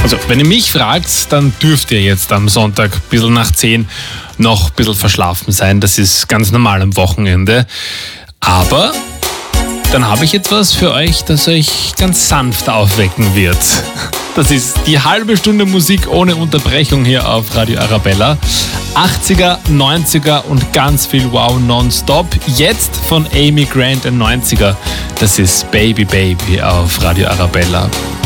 Also, wenn ihr mich fragt, dann dürft ihr jetzt am Sonntag ein bisschen nach 10 noch ein bisschen verschlafen sein. Das ist ganz normal am Wochenende. Aber dann habe ich etwas für euch, das euch ganz sanft aufwecken wird. Das ist die halbe Stunde Musik ohne Unterbrechung hier auf Radio Arabella. 80er, 90er und ganz viel Wow nonstop. Jetzt von Amy Grant, ein 90er. Das ist Baby Baby auf Radio Arabella.